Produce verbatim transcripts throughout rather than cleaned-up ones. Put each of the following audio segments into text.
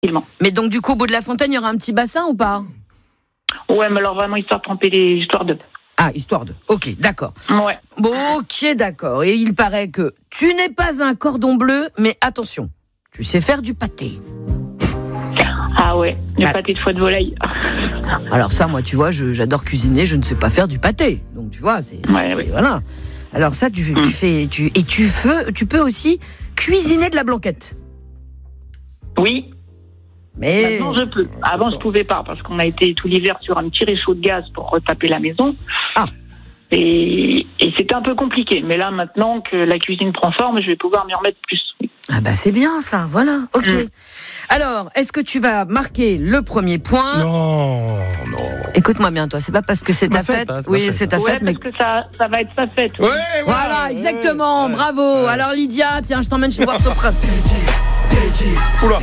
tranquillement. Mais donc, du coup, au bout de la fontaine, il y aura un petit bassin ou pas ? Ouais, mais alors vraiment, histoire de tremper les histoires de... Ah, histoire de... Ok, d'accord. Ouais. Bon, ok, d'accord. Et il paraît que tu n'es pas un cordon bleu, mais attention, tu sais faire du pâté. Ah ouais, le Ah. pâté de foie de volaille. Alors ça, moi, tu vois, je, j'adore cuisiner, je ne sais pas faire du pâté. Donc, tu vois, c'est... Ouais, ouais. Voilà. Alors ça, tu, tu fais... Tu, et tu, fais, tu peux aussi cuisiner de la blanquette. Oui, Mais... maintenant je peux. Avant je pouvais pas parce qu'on a été tout l'hiver sur un petit réchaud de gaz pour retaper la maison. Ah. Et, et c'était un peu compliqué. Mais là maintenant que la cuisine prend forme, je vais pouvoir m'y remettre plus. Ah bah c'est bien ça, voilà, ok. Mm. Alors, est-ce que tu vas marquer le premier point ? Non, non. Écoute-moi bien, toi, c'est pas parce que c'est, C'est ma ta fête. fête, hein, c'est ma oui, fête. c'est ta Ouais, fête, mais... parce que ça, ça va être sa fête. Ouais, Voilà, exactement, ouais, bravo. ouais. Alors Lydia, tiens, je t'emmène chez voir Sopra. Oula.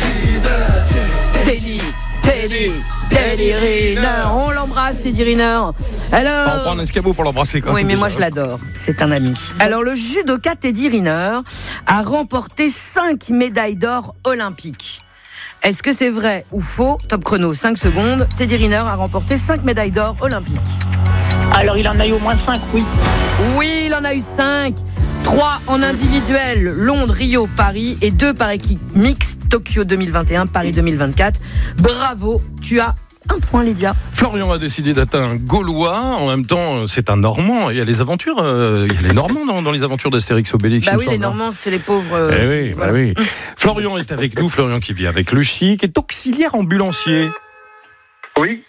Teddy, Teddy, Teddy Riner. On l'embrasse, Teddy Riner. Alors... On prend un escabeau pour l'embrasser quand Oui, même. mais moi déjà. je l'adore. C'est un ami. Alors, le judoka Teddy Riner a remporté cinq médailles d'or olympiques. Est-ce que c'est vrai ou faux ? Top chrono, cinq secondes. Teddy Riner a remporté cinq médailles d'or olympiques. Alors il en a eu au moins cinq, oui. Oui, il en a eu cinq. trois en individuel, Londres, Rio, Paris, et deux par équipe mixte, Tokyo deux mille vingt et un, Paris deux mille vingt-quatre. Bravo, tu as un point, Lydia. Florian a décidé d'être un Gaulois. En même temps, c'est un Normand. Il y a les aventures, euh, il y a les Normands dans, dans les aventures d'Astérix Obélix. Bah il me oui, les semble, hein. Normands, c'est les pauvres. euh, Eh oui, voilà. bah oui. Florian est avec nous. Florian qui vit avec Lucie, qui est auxiliaire ambulancier. Oui.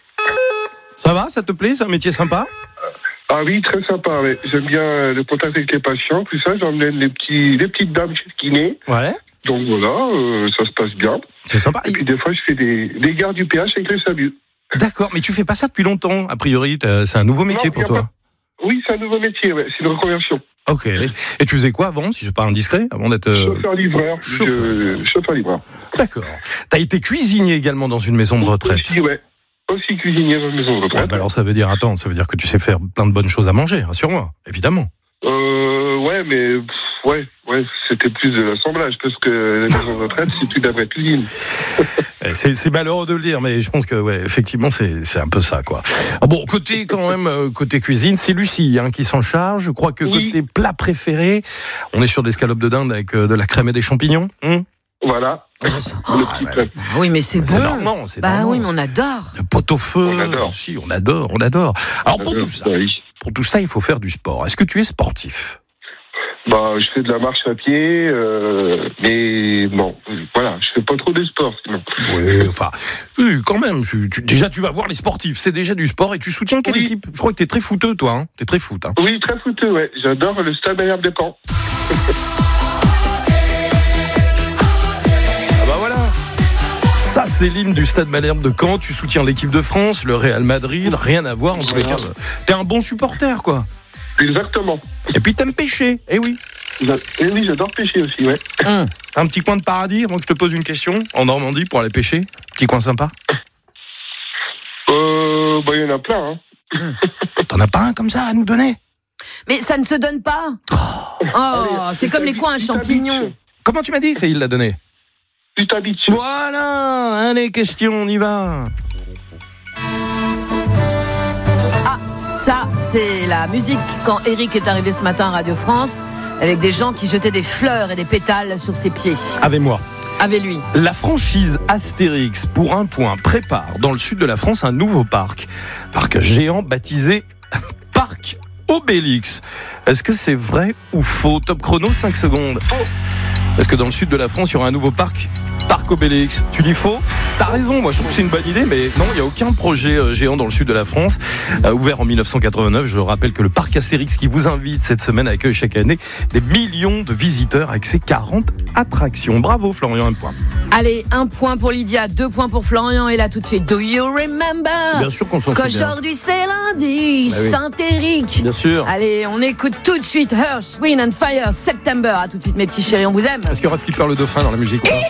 Ça va, ça te plaît? C'est un métier sympa? Ah oui, très sympa. Ouais. J'aime bien euh, le contact avec les patients, tout ça. J'emmène les petits, les petites dames chez le kiné. Ouais. Donc voilà, euh, ça se passe bien. C'est sympa. Et puis des fois, je fais des, des gares du P H avec le SAMU. D'accord, mais tu fais pas ça depuis longtemps. A priori, t'as- c'est un nouveau métier Non, pour y a toi. pas- Oui, c'est un nouveau métier, ouais. C'est une reconversion. Ok. Et tu faisais quoi avant, si c'est pas indiscret, avant d'être... euh, Chauffeur-livreur. chauffeur. Je... Chauffeur-livreur. D'accord. T'as été cuisinier également dans une maison de retraite. Aussi, ouais. Aussi cuisinier dans une maison de Ouais, retraite. bah alors ça veut dire, attends, ça veut dire que tu sais faire plein de bonnes choses à manger, rassure-moi, évidemment. Euh, ouais, mais... pff, ouais, ouais, c'était plus de l'assemblage, parce que la maison de retraite, c'est plus de la vraie cuisine. Eh, C'est, c'est malheureux de le dire, mais je pense que, ouais, effectivement, c'est, c'est un peu ça, quoi. Ah bon, côté, quand même, euh, côté cuisine, c'est Lucie, hein, qui s'en charge. Je crois que Oui. côté plat préféré, on est sur des escalopes de dinde avec euh, de la crème et des champignons. Hum Voilà. Ah, Le petit bah, plat. oui, mais c'est c'est bon. normand, c'est Bah normand. oui, mais on adore. Le pot-au-feu. On adore. Si, on adore, on adore. Alors, pour tout ça, Oui. pour tout ça, il faut faire du sport. Est-ce que tu es sportif? Bah, je fais de la marche à pied, euh, mais bon, voilà, je fais pas trop de sport sinon. Oui, enfin, oui, quand même. Tu, tu- déjà, tu vas voir les sportifs. C'est déjà du sport. Et tu soutiens quelle Oui. équipe? Je crois que t'es très footeux, toi. Hein, t'es très foot. Hein. Oui, très fouteux, ouais. J'adore le Stade Malherbe de Caen. Ah bah voilà. Ça, c'est l'hymne du Stade Malherbe de Caen. Tu soutiens l'équipe de France, le Real Madrid. Rien à voir en tous les cas. T'es un bon supporter, quoi. Exactement. Et puis t'aimes pêcher. Eh oui. J'a- Et oui, j'adore pêcher aussi, ouais. Hum. Un petit coin de paradis avant que je te pose une question en Normandie pour aller pêcher. Petit coin sympa. Euh, bah, il y en a plein, hein. T'en as pas un comme ça à nous donner? Mais ça ne se donne pas. Oh, c'est comme les coins à champignons. Comment tu m'as dit? C'est il l'a donné. Tu t'habitues. Voilà. Allez, question, on y va. Ça, c'est la musique quand Eric est arrivé ce matin à Radio France avec des gens qui jetaient des fleurs et des pétales sur ses pieds. Avec moi. Avec lui. La franchise Astérix, pour un point, prépare dans le sud de la France un nouveau parc. Parc géant baptisé Parc Obélix. Est-ce que c'est vrai ou faux? Top chrono, cinq secondes. Est-ce que dans le sud de la France, il y aura un nouveau parc? Parc Obélix. Tu dis faux? T'as raison, moi je trouve que c'est une bonne idée, mais non, il n'y a aucun projet euh, géant dans le sud de la France. Euh, ouvert en dix-neuf cent quatre-vingt-neuf, je rappelle que le parc Astérix qui vous invite cette semaine accueille chaque année des millions de visiteurs avec ses quarante attractions. Bravo Florian, un point. Allez, un point pour Lydia, deux points pour Florian. Et là, tout de suite, do you remember Bien sûr qu'on s'en souvient. qu'aujourd'hui c'est lundi, Bah oui. Saint-Éric. Bien sûr. Allez, on écoute tout de suite Earth, Wind and Fire, September. À tout de suite, mes petits chéris, on vous aime. Est-ce qu'il y aura Flipper le dauphin dans la musique ou pas?